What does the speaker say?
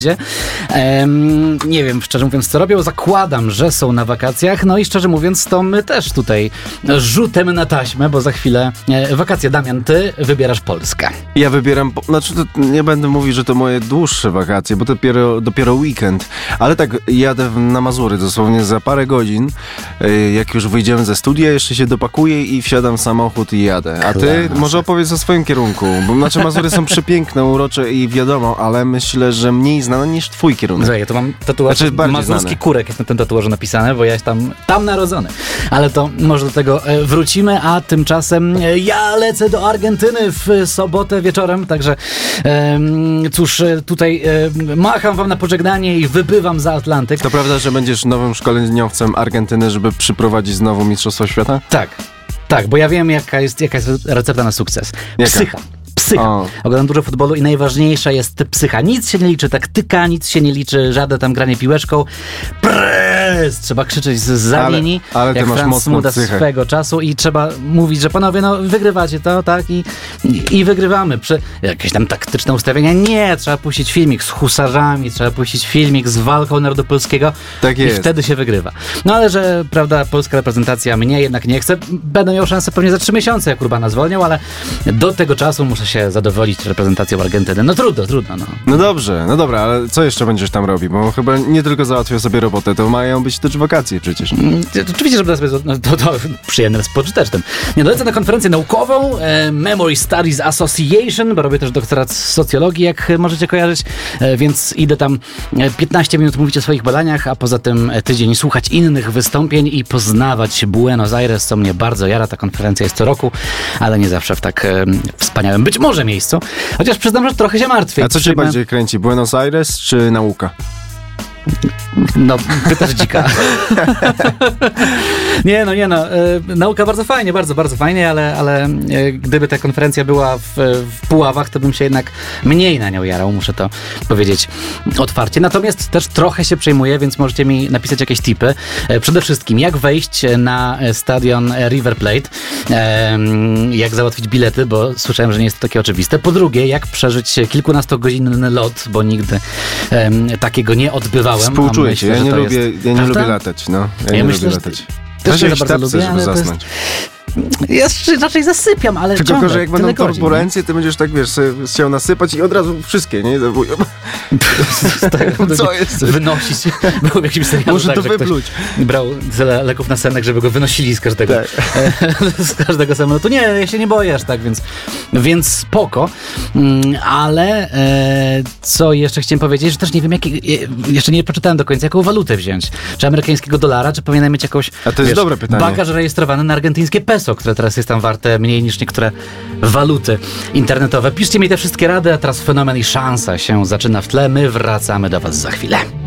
Nie wiem, szczerze mówiąc, co robią. Zakładam, że są na wakacjach. No i szczerze mówiąc, to my też tutaj rzutem na taśmę, bo za chwilę wakacje. Damian, ty wybierasz Polskę. Ja wybieram, nie będę mówił, że to moje dłuższe wakacje, bo dopiero weekend. Ale tak, jadę na Mazury dosłownie za parę godzin. Jak już wyjdziemy ze studia, jeszcze się dopakuję i wsiadam w samochód i jadę. A ty może opowiedz o swoim kierunku, bo Mazury są przepiękne, urocze i wiadomo, ale myślę, że mniej znane niż twój kierunek. Ja to mam tatuaż, mazurski kurek jest na tym tatuażu napisane, bo ja jestem tam narodzony. Ale to może do tego wrócimy, a tymczasem ja lecę do Argentyny w sobotę wieczorem, także cóż, tutaj macham wam na pożegnanie i wypływam za Atlantyk. To prawda, że będziesz nowym szkoleniowcem Argentyny, żeby przyprowadzić znowu Mistrzostwo Świata? Tak, bo ja wiem, jaka jest recepta na sukces. Psycha. Oglądam dużo futbolu i najważniejsza jest psycha. Nic się nie liczy taktyka, nic się nie liczy żadne tam granie piłeczką. Press! Trzeba krzyczeć za linii, ale jak ty masz Franz Smuda swego czasu i trzeba mówić, że panowie, wygrywacie to, tak? I wygrywamy. Jakieś tam taktyczne ustawienia. Nie, trzeba puścić filmik z husarzami, trzeba puścić filmik z walką narodu polskiego. Tak jest. I wtedy się wygrywa. No ale że, prawda, polska reprezentacja mnie jednak nie chce. Będę miał szansę pewnie za 3 miesiące, jak Urbana zwolnią, ale do tego czasu muszę się zadowolić reprezentacją Argentyny. No trudno. No dobrze, no dobra, ale co jeszcze będziesz tam robił? Bo chyba nie tylko załatwił sobie robotę, to mają być też wakacje przecież. Oczywiście, że to przyjemne poczytać tym. Nie, lecę na konferencję naukową Memory Studies Association, bo robię też doktorat z socjologii, jak możecie kojarzyć, więc idę tam 15 minut mówić o swoich badaniach, a poza tym tydzień słuchać innych wystąpień i poznawać Buenos Aires, co mnie bardzo jara. Ta konferencja jest co roku, ale nie zawsze w tak wspaniałym być może miejscu. Chociaż przyznam, że trochę się martwię. A co cię bardziej kręci? Buenos Aires czy nauka? No, pytasz dzika. Nie no. Nauka bardzo fajnie, bardzo fajnie, ale gdyby ta konferencja była w Puławach, to bym się jednak mniej na nią jarał, muszę to powiedzieć otwarcie. Natomiast też trochę się przejmuję, więc możecie mi napisać jakieś tipy. Przede wszystkim, jak wejść na stadion River Plate, jak załatwić bilety, bo słyszałem, że nie jest to takie oczywiste. Po drugie, jak przeżyć kilkunastogodzinny lot, bo nigdy takiego nie odbywałem. Współczuję się, ja nie lubię latać, no. Ja nie lubię latać. Też nie bardzo lubię, ale żeby zasnąć. Ja raczej zasypiam, ale tylko że jak będą turbulencje, ty będziesz tak, wiesz, chciał nasypać i od razu wszystkie, nie? Co jest? Wynosić. Był w jakimś serialu, może to wypluć. Brał tyle leków na senek, żeby go wynosili z każdego z każdego samolotu. Nie, ja się nie boję aż tak, więc spoko. Ale co jeszcze chciałem powiedzieć, że też nie wiem, jeszcze nie przeczytałem do końca, jaką walutę wziąć. Czy amerykańskiego dolara, czy powinienem mieć jakąś dobre pytanie. Bagaż rejestrowany na argentyńskie peso, które teraz jest tam warte mniej niż niektóre waluty internetowe. Piszcie mi te wszystkie rady, a teraz fenomen i szansa się zaczyna w tle. My wracamy do was za chwilę.